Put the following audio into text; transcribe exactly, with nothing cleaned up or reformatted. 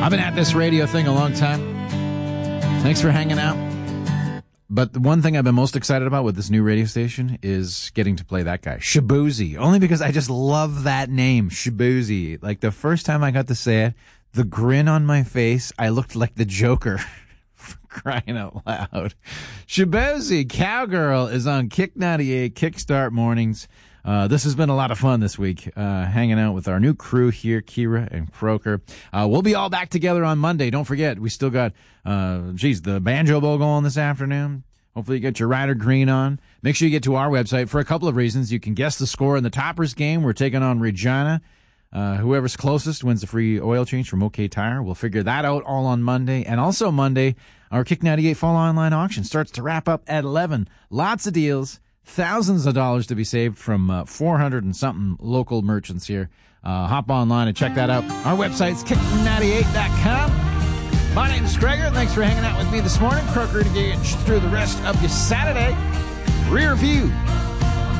I've been at this radio thing a long time. Thanks for hanging out. But the one thing I've been most excited about with this new radio station is getting to play that guy, Shaboozey. Only because I just love that name, Shaboozey. Like the first time I got to say it, the grin on my face, I looked like the Joker. For crying out loud. Shaboozey, Cowgirl, is on Kick ninety-eight, Kickstart Mornings. Uh, this has been a lot of fun this week, uh, hanging out with our new crew here, Kira and Croker. Uh, we'll be all back together on Monday. Don't forget, we still got, uh, geez, the Banjo Bowl going this afternoon. Hopefully you get your Ryder Green on. Make sure you get to our website for a couple of reasons. You can guess the score in the Toppers game. We're taking on Regina. Uh, whoever's closest wins the free oil change from OK Tire. We'll figure that out all on Monday. And also Monday, our Kick ninety-eight Fall Online Auction starts to wrap up at eleven. Lots of deals. Thousands of dollars to be saved from uh, four hundred and something local merchants here. Uh, hop online and check that out. Our website's kick ninety-eight dot com. My name's Gregor. Thanks for hanging out with me this morning. Croker to get you through the rest of your Saturday. Rear View.